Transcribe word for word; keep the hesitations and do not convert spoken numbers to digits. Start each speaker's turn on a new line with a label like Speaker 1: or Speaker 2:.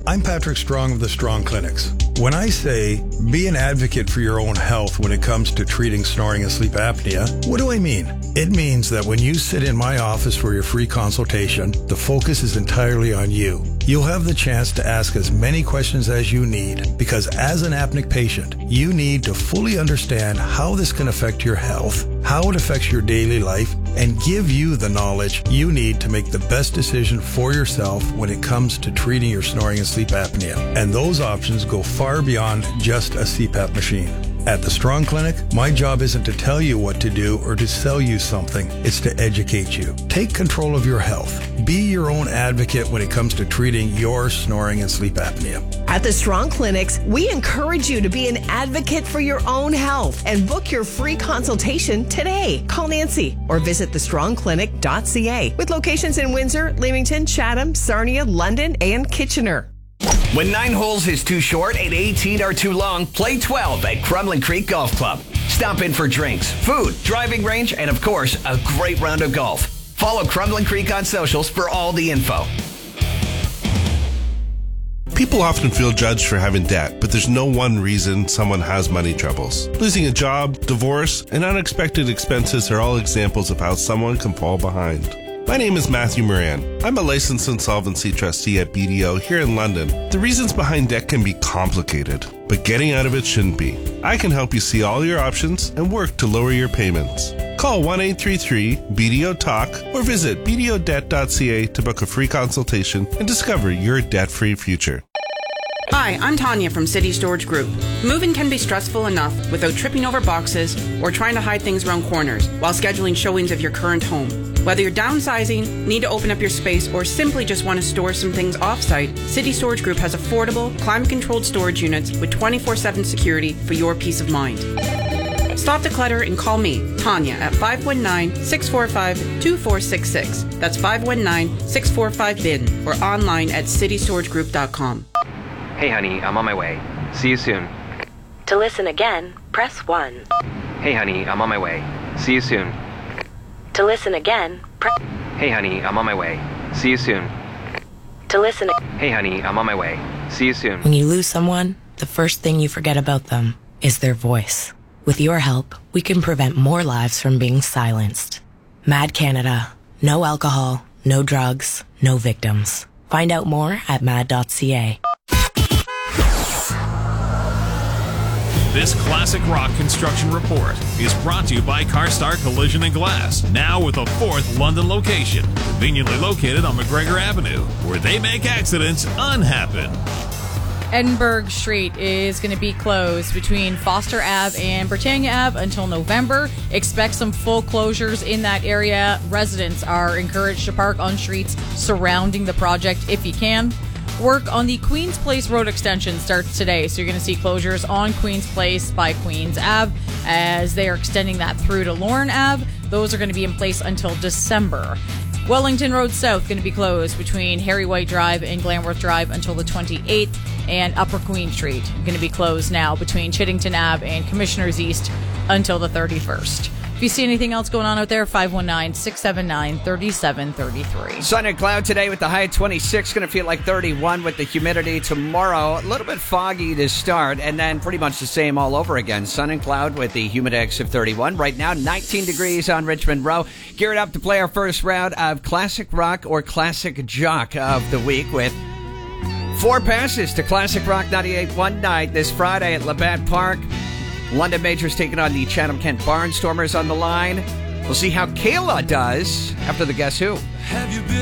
Speaker 1: I'm Patrick Strong of the Strong Clinics. When I say be an advocate for your own health when it comes to treating snoring and sleep apnea, what do I mean? It means that when you sit in my office for your free consultation, the focus is entirely on you. You'll have the chance to ask as many questions as you need, because as an apneic patient, you need to fully understand how this can affect your health, how it affects your daily life, and give you the knowledge you need to make the best decision for yourself when it comes to treating your snoring and sleep apnea. And those options go far beyond just a C PAP machine. At the Strong Clinic, my job isn't to tell you what to do or to sell you something. It's to educate you. Take control of your health. Be your own advocate when it comes to treating your snoring and sleep apnea.
Speaker 2: At the Strong Clinics, we encourage you to be an advocate for your own health and book your free consultation today. Call Nancy or visit the strong clinic dot c a with locations in Windsor, Leamington, Chatham, Sarnia, London, and Kitchener.
Speaker 3: When nine holes is too short and eighteen are too long, play twelve at Crumlin Creek Golf Club. Stop in for drinks, food, driving range, and of course, a great round of golf. Follow Crumlin Creek on socials for all the info.
Speaker 4: People often feel judged for having debt, but there's no one reason someone has money troubles. Losing a job, divorce, and unexpected expenses are all examples of how someone can fall behind. My name is Matthew Moran. I'm a licensed insolvency trustee at B D O here in London. The reasons behind debt can be complicated, but getting out of it shouldn't be. I can help you see all your options and work to lower your payments. Call one eight three three B D O talk or visit b d o debt dot c a to book a free consultation and discover your debt-free future.
Speaker 5: Hi, I'm Tanya from City Storage Group. Moving can be stressful enough without tripping over boxes or trying to hide things around corners while scheduling showings of your current home. Whether you're downsizing, need to open up your space, or simply just want to store some things off-site, City Storage Group has affordable, climate-controlled storage units with twenty-four seven security for your peace of mind. Stop the clutter and call me, Tanya, at five one nine, six four five, two four six six. That's five one nine, six four five, B I N or online at city storage group dot com.
Speaker 6: Hey honey, I'm on my way. See you soon.
Speaker 7: To listen again, press one.
Speaker 6: Hey honey, I'm on my way. See you soon.
Speaker 7: To listen again, press...
Speaker 6: Hey honey, I'm on my way. See you soon.
Speaker 7: To listen...
Speaker 6: Hey honey, I'm on my way. See you soon.
Speaker 8: When you lose someone, the first thing you forget about them is their voice. With your help, we can prevent more lives from being silenced. Mad Canada. No alcohol, no drugs, no victims. Find out more at mad dot c a.
Speaker 9: This classic rock construction report is brought to you by CarStar Collision and Glass, now with a fourth London location, conveniently located on McGregor Avenue, where they make accidents unhappen.
Speaker 10: Edinburgh Street is going to be closed between Foster Ave and Britannia Ave until November. Expect some full closures in that area. Residents are encouraged to park on streets surrounding the project if you can. Work on the Queen's Place Road extension starts today, so you're going to see closures on Queen's Place by Queen's Ave as they are extending that through to Lorne Ave. Those are going to be in place until December. Wellington Road South going to be closed between Harry White Drive and Glanworth Drive until the twenty-eighth, and Upper Queen Street going to be closed now between Chiddington Ave and Commissioners East until the thirty-first. If you see anything else going on out there, five one nine, six seven nine, three seven three three.
Speaker 3: Sun and cloud today with the high at twenty-six. Going to feel like thirty-one with the humidity tomorrow. A little bit foggy to start, and then pretty much the same all over again. Sun and cloud with the humidex of thirty-one. Right now, nineteen degrees on Richmond Row. Geared up to play our first round of Classic Rock or Classic Jock of the week with four passes to Classic Rock ninety-eight one night this Friday at Labatt Park. London Majors taking on the Chatham-Kent Barnstormers on the line. We'll see how Kayla does after the Guess Who.